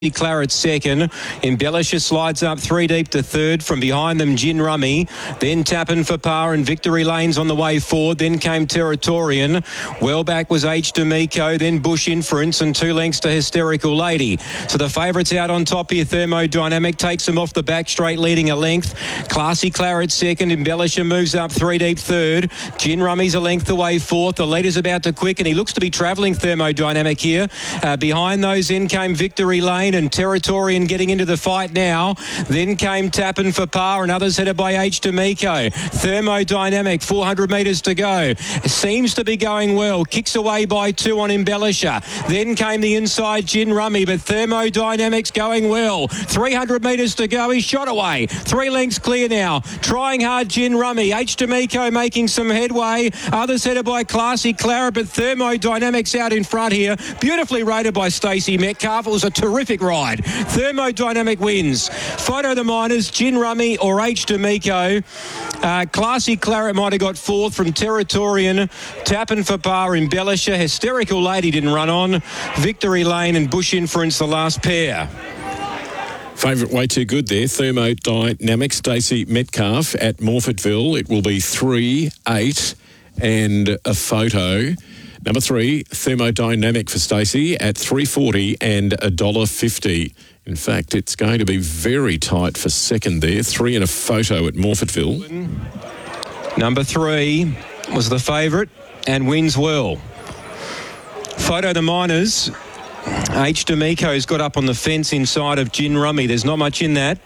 Claret second. Embellisher slides up 3 deep to third. From behind them, Gin Rummy. Then Tappin' for Par and Victory Lane's on the way forward. Then came Territorian. Well back was H. D'Amico. Then Bush Inference and 2 lengths to Hysterical Lady. So the favourites out on top here. Thermodynamic takes them off the back straight, leading a length. Classy Claret second. Embellisher moves up 3 deep third. Gin Rummy's a length away fourth. The leader's about to quicken. He looks to be travelling Thermodynamic here. Behind those in came Victory Lane and Territorian getting into the fight now. Then came Tappin' for Par and others headed by H. D'Amico. Thermodynamic, 400 metres to go. Seems to be going well. Kicks away by 2 on Embellisher. Then came the inside Gin Rummy, but Thermodynamic's going well. 300 metres to go. He's shot away. 3 lengths clear now. Trying hard Gin Rummy. H. D'Amico making some headway. Others headed by Classy Claret, but Thermodynamic's out in front here. Beautifully rated by Stacey Metcalf. It was a terrific ride. Thermodynamic wins. Photo the Miners, Gin Rummy or H. D'Amico. Classy Claret might have got fourth from Territorian. Tappin' for Par, Embellisher. Hysterical Lady didn't run on. Victory Lane and Bush Inference the last pair. Favourite way too good there. Thermodynamic, Stacey Metcalf at Morfettville. It will be 3, 8 and a photo. Number 3, Thermodynamic for Stacey at $3.40 and $1.50. In fact, it's going to be very tight for second there. 3 and a photo at Morfettville. Number 3 was the favourite and wins well. Photo the Miners. H. D'Amico's got up on the fence inside of Gin Rummy. There's not much in that.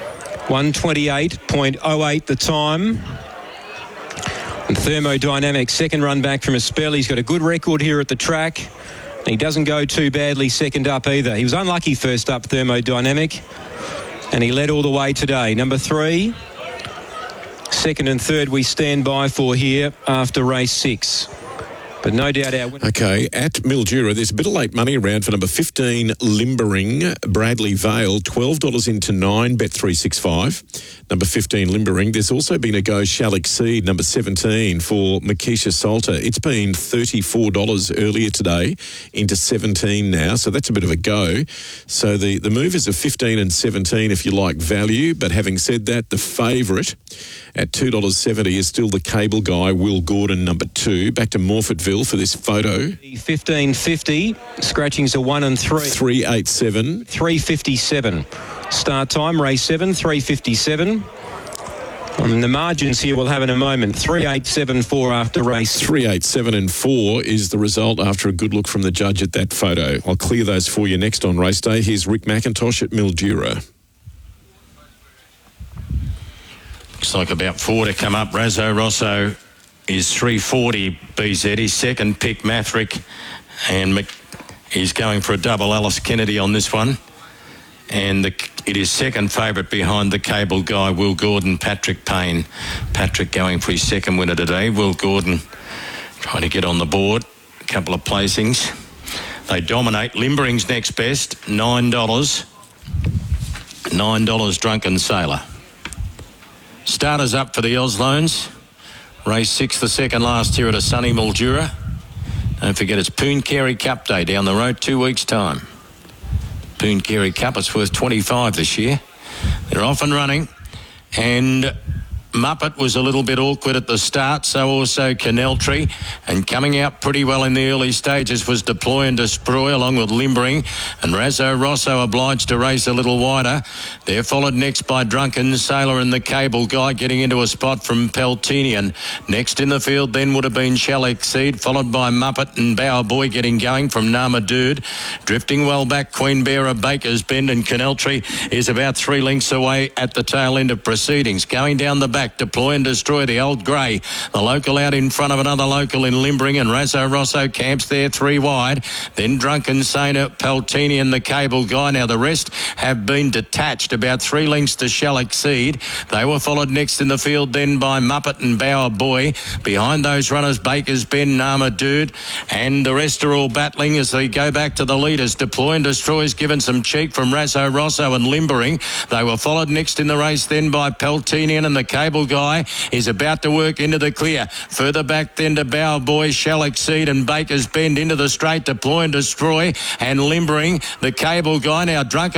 1:28.08 the time. And Thermodynamic, second run back from a spell. He's got a good record here at the track. And he doesn't go too badly second up either. He was unlucky first up, Thermodynamic. And he led all the way today. Number 3. Second and third we stand by for here after race 6. But no doubt our winner. Okay, at Mildura, there's a bit of late money around for number 15, Limbering, Bradley Vale, $12 into 9, bet 365. Number 15, Limbering. There's also been a go Shall Exceed, number 17, for Makisha Salter. It's been $34 earlier today into 17 now, so that's a bit of a go. So the movers are 15 and 17 if you like value, but having said that, the favourite at $2.70 is still the Cable Guy, Will Gordon, number 2. Back to Morfettville for this photo. 15.50, scratchings are 1 and 3. 387. 3:57. Start time, race 7, 3:57. And the margins here we'll have in a moment. 3.874 after race. 3.87 and 4 is the result after a good look from the judge at that photo. I'll clear those for you next on race day. Here's Rick McIntosh at Mildura. Looks like about 4 to come up. Razzo Rosso is 340 BZ. His second pick, Mathrick, and he's going for a double Alice Kennedy on this one. And it is second favourite behind the Cable Guy, Will Gordon, Patrick Payne. Patrick going for his second winner today. Will Gordon trying to get on the board. A couple of placings. They dominate. Limbering's next best, $9. $9 Drunken Sailor. Starters up for the Oslones. Race 6, the second last here at a sunny Mildura. Don't forget it's Pooncarie Cup Day down the road 2 weeks' time. Pooncarie Cup is worth 25 this year. They're off and running. And Muppet was a little bit awkward at the start, so also Caneltree. And coming out pretty well in the early stages was Deploy and Destroy along with Limbering. And Razzo Rosso obliged to race a little wider. They're followed next by Drunken Sailor and the Cable Guy getting into a spot from Peltinian. Next in the field then would have been Shall Exceed, followed by Muppet and Bower Boy getting going from Nama Dude. Drifting well back, Queen Bearer, Baker's Bend, and Caneltree is about 3 lengths away at the tail end of proceedings. Going down the back, Deploy and Destroy, the Old Grey. The local out in front of another local in Limbering, and Razzo Rosso camps there 3 wide. Then Drunken Sailor, Peltini and the Cable Guy. Now the rest have been detached, about 3 lengths to Shall Exceed. They were followed next in the field then by Muppet and Bower Boy. Behind those runners, Baker's Bend, Nama Dude, and the rest are all battling as they go back to the leaders. Deploy and Destroy's given some cheek from Razzo Rosso and Limbering. They were followed next in the race then by Peltinian and the Cable Cable Guy is about to work into the clear. Further back then to Bow Boy, Shall Exceed and Baker's Bend into the straight, Deploy and Destroy and Limbering. The Cable Guy now drunk